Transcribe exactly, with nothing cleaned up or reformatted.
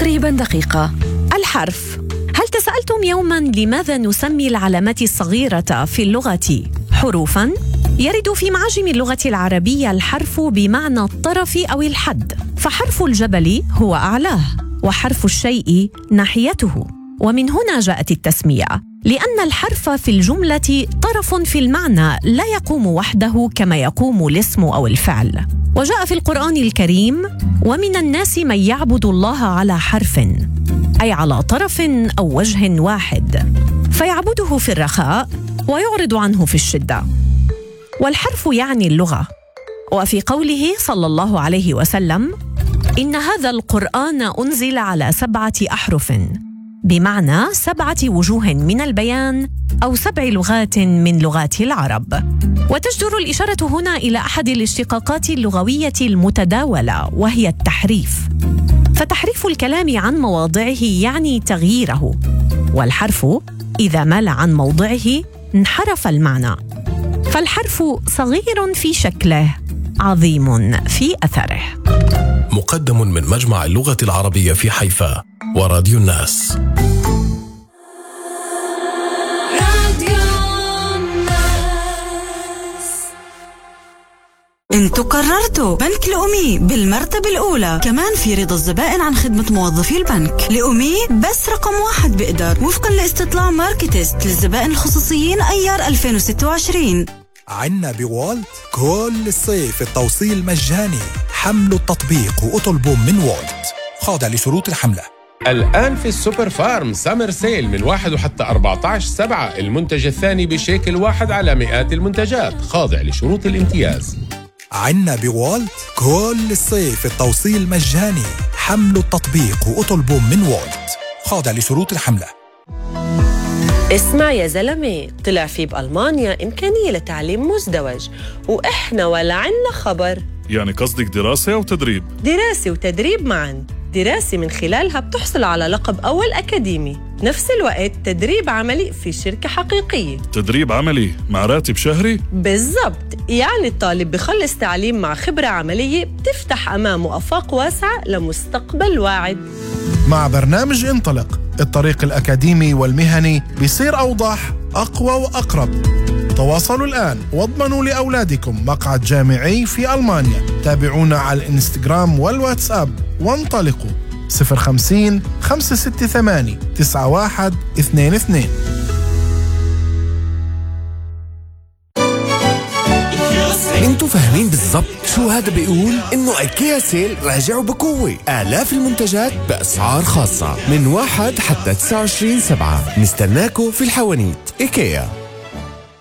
تقريبا دقيقة. الحرف. هل تسألتم يوما لماذا نسمي العلامات الصغيرة في اللغة حروفا؟ يرد في معاجم اللغة العربية الحرف بمعنى الطرف أو الحد، فحرف الجبل هو أعلاه، وحرف الشيء ناحيته، ومن هنا جاءت التسمية، لأن الحرف في الجملة طرف في المعنى لا يقوم وحده كما يقوم الاسم أو الفعل. وجاء في القرآن الكريم: ومن الناس من يعبد الله على حرف، أي على طرف أو وجه واحد، فيعبده في الرخاء ويعرض عنه في الشدة. والحرف يعني اللغة. وفي قوله صلى الله عليه وسلم: إن هذا القرآن أنزل على سبعة أحرف، بمعنى سبعة وجوه من البيان أو سبع لغات من لغات العرب. وتجدر الإشارة هنا إلى أحد الاشتقاقات اللغوية المتداولة، وهي التحريف. فتحريف الكلام عن مواضعه يعني تغييره، والحرف إذا مال عن موضعه انحرف المعنى. فالحرف صغير في شكله، عظيم في أثره. مقدم من مجمع اللغة العربية في حيفا وراديو الناس. انتوا قررتوا بنك لأمي بالمرتبة الأولى، كمان في رضا الزبائن عن خدمة موظفي البنك. لأمي بس رقم واحد بقدر، وفقا لاستطلاع ماركتست للزبائن الخصوصيين أيار ألفين وستة وعشرين. عنا بوالت كل الصيف التوصيل مجاني. حملوا التطبيق واطلبوا من والت، خاضع لشروط الحملة. الآن في السوبر فارم سامر سيل من واحد وحتى أربعة عشر سبعة، المنتج الثاني بشيكل واحد على مئات المنتجات، خاضع لشروط الامتياز. عنا بوالت كل الصيف التوصيل مجاني. حملوا التطبيق واطلبوا من والت، خاضع لشروط الحملة. اسمع يا زلمة، طلع في بألمانيا إمكانية لتعليم مزدوج، وإحنا ولا عنا خبر. يعني قصدك دراسة أو تدريب؟ دراسة وتدريب معاً. دراسة من خلالها بتحصل على لقب أول أكاديمي، نفس الوقت تدريب عملي في شركة حقيقية. تدريب عملي مع راتب شهري؟ بالضبط، يعني الطالب بخلص تعليم مع خبرة عملية بتفتح أمامه آفاق واسعة لمستقبل واعد. مع برنامج انطلق، الطريق الأكاديمي والمهني بيصير أوضح، أقوى وأقرب. تواصلوا الآن واضمنوا لأولادكم مقعد جامعي في ألمانيا. تابعونا على الإنستغرام والواتساب وانطلقوا صفر خمسين خمسة ستة ثمانية تسعة واحد اثنين اثنين. انتوا فاهمين بالضبط شو هذا بيقول؟ انه ايكيا سيل راجعوا بقوة، آلاف المنتجات بأسعار خاصة من واحد حتى تسعة وعشرين سبعة. نستناكوا في الحوانيت. ايكيا.